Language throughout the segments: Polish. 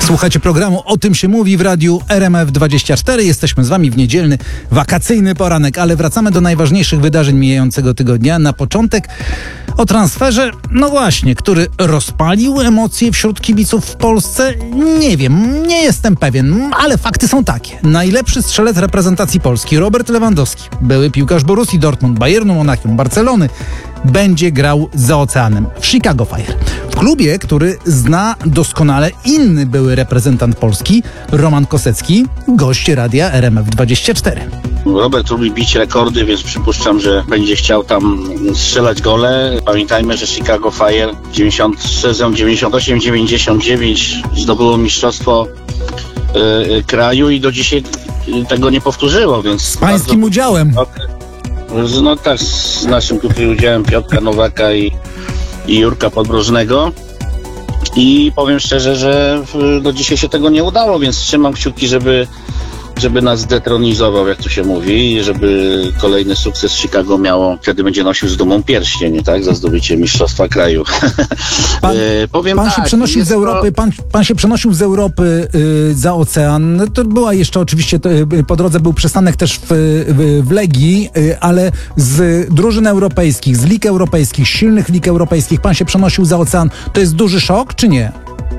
Słuchacie programu O tym się mówi w radiu RMF24. Jesteśmy z wami w niedzielny, wakacyjny poranek, ale wracamy do najważniejszych wydarzeń mijającego tygodnia. Na początek o transferze, no właśnie, który rozpalił emocje wśród kibiców w Polsce. Nie wiem, nie jestem pewien, ale fakty są takie. Najlepszy strzelec reprezentacji Polski, Robert Lewandowski, były piłkarz Borussii Dortmund, Bayernu Monachium, Barcelony, będzie grał za oceanem w Chicago Fire. W klubie, który zna doskonale inny były reprezentant Polski, Roman Kosecki, gość radia RMF24. Robert lubi bić rekordy, więc przypuszczam, że będzie chciał tam strzelać gole. Pamiętajmy, że Chicago Fire sezon 98-99 zdobyło mistrzostwo kraju i do dzisiaj tego nie powtórzyło, więc... Z pańskim udziałem. No tak, z naszym tutaj udziałem Piotra Nowaka i Jurka Podbrożnego. I powiem szczerze, że do dzisiaj się tego nie udało, więc trzymam kciuki, żeby nas zdetronizował, jak to się mówi, i żeby kolejny sukces Chicago miało, wtedy będzie nosił z dumą pierścień, tak, za zdobycie mistrzostwa kraju. Pan się przenosił z Europy, pan się przenosił z Europy za ocean. To była jeszcze oczywiście, po drodze był przystanek też w Legii, ale z drużyn europejskich, z lig europejskich, silnych lig europejskich, pan się przenosił za ocean. To jest duży szok, czy nie?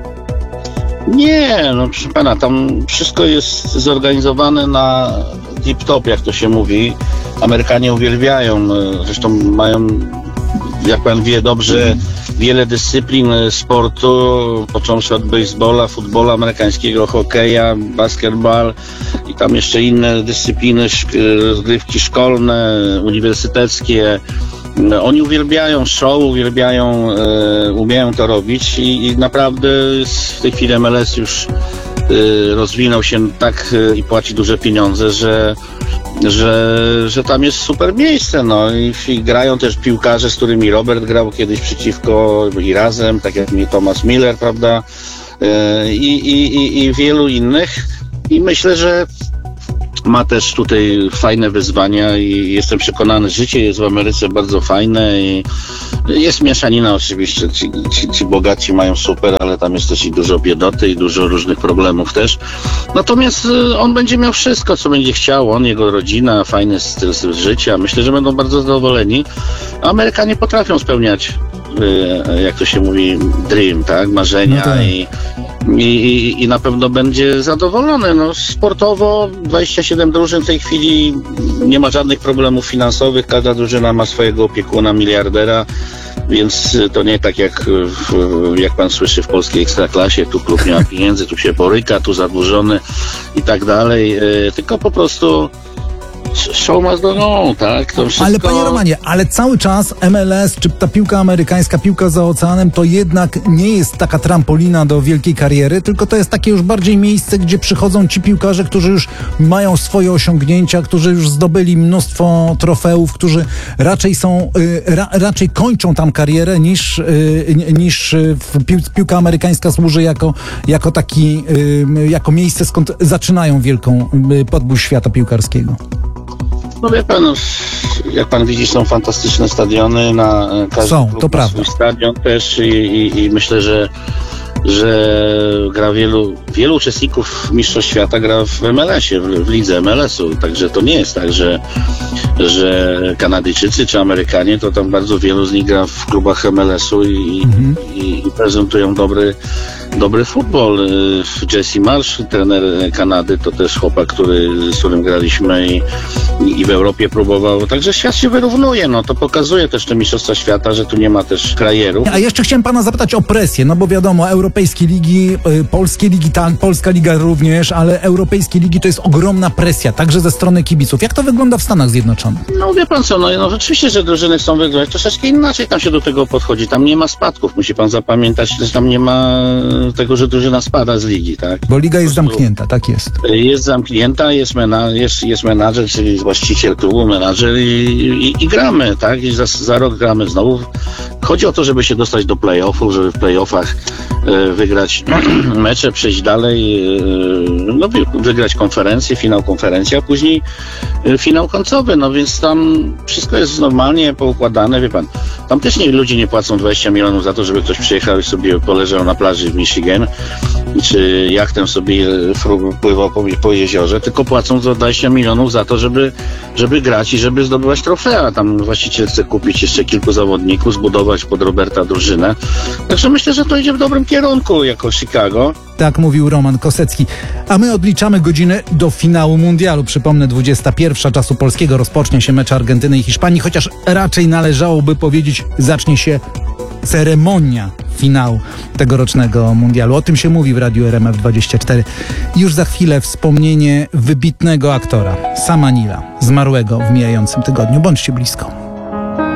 Nie, no proszę pana, tam wszystko jest zorganizowane na tip-top, jak to się mówi. Amerykanie uwielbiają, zresztą mają, jak pan wie dobrze, wiele dyscyplin sportu, począwszy od baseballa, futbola amerykańskiego, hokeja, basketball i tam jeszcze inne dyscypliny, rozgrywki szkolne, uniwersyteckie. Oni uwielbiają show, umieją to robić i naprawdę w tej chwili MLS już rozwinął się tak i płaci duże pieniądze, że tam jest super miejsce, no i grają też piłkarze, z którymi Robert grał kiedyś przeciwko i razem, tak jak Thomas Miller, prawda, i wielu innych, i myślę, że ma też tutaj fajne wyzwania i jestem przekonany, że życie jest w Ameryce bardzo fajne i jest mieszanina oczywiście, ci bogaci mają super, ale tam jest też i dużo biedoty i dużo różnych problemów też. Natomiast on będzie miał wszystko, co będzie chciał, on, jego rodzina, fajny styl życia. Myślę, że będą bardzo zadowoleni. Amerykanie potrafią spełniać, jak to się mówi, dream, tak? Marzenia, no tak. I na pewno będzie zadowolony. No, sportowo 27 drużyn w tej chwili, nie ma żadnych problemów finansowych, każda drużyna ma swojego opiekuna, miliardera, więc to nie tak jak pan słyszy w polskiej ekstraklasie, tu klub nie ma pieniędzy, tu się boryka, tu zadłużony i tak dalej, tylko po prostu show must go on, tak? To wszystko... Ale panie Romanie, ale cały czas MLS, czy ta piłka amerykańska, piłka za oceanem, to jednak nie jest taka trampolina do wielkiej kariery, tylko to jest takie już bardziej miejsce, gdzie przychodzą ci piłkarze, którzy już mają swoje osiągnięcia, którzy już zdobyli mnóstwo trofeów, którzy raczej są, raczej kończą tam karierę, niż piłka amerykańska służy jako taki, jako miejsce, skąd zaczynają wielką podbój świata piłkarskiego. No wie pan, jak pan widzi, są fantastyczne stadiony, na każdy klub ma swój stadion też i myślę, że gra wielu uczestników Mistrzostw Świata gra w MLS-ie, w lidze MLS-u, także to nie jest tak, że Kanadyjczycy czy Amerykanie, to tam bardzo wielu z nich gra w klubach MLS-u i prezentują dobry futbol. Jesse Marsh, trener Kanady, to też chłopak, z którym graliśmy i w Europie próbował. Także świat się wyrównuje, no to pokazuje też te Mistrzostwa Świata, że tu nie ma też krajerów. A jeszcze chciałem pana zapytać o presję, no bo wiadomo, europejskie ligi, polskie ligi, polska liga również, ale europejskie ligi to jest ogromna presja, także ze strony kibiców. Jak to wygląda w Stanach Zjednoczonych? No wie pan co, no rzeczywiście, że drużyny chcą wygrać, troszeczkę inaczej tam się do tego podchodzi. Tam nie ma spadków, musi pan zapamiętać, że tam nie ma tego, że drużyna spada z ligi, tak? Bo liga jest zamknięta, tak jest. Jest zamknięta, jest menadżer, czyli właściciel klubu, menadżer i gramy, tak? I za rok gramy znowu Chodzi o to, żeby się dostać do play-offów, żeby w play-offach wygrać mecze, przejść dalej, no, wygrać konferencję, finał konferencji, a później finał końcowy, no więc tam wszystko jest normalnie poukładane, wie pan. Tam też ludzie nie płacą 20 milionów za to, żeby ktoś przyjechał i sobie poleżał na plaży w Michigan, czy jachtem sobie pływał po jeziorze, tylko płacą za 20 milionów za to, żeby grać i żeby zdobywać trofea. Tam właściciel chce kupić jeszcze kilku zawodników, zbudować pod Roberta drużynę. Także myślę, że to idzie w dobrym kierunku jako Chicago. Tak mówił Roman Kosecki. A my odliczamy godziny do finału mundialu. Przypomnę, 21 czasu polskiego rozpocznie się mecz Argentyny i Hiszpanii, chociaż raczej należałoby powiedzieć, zacznie się ceremonia finału tegorocznego mundialu. O tym się mówi w Radiu RMF24. Już za chwilę wspomnienie wybitnego aktora, Sama Neila, zmarłego w mijającym tygodniu. Bądźcie blisko.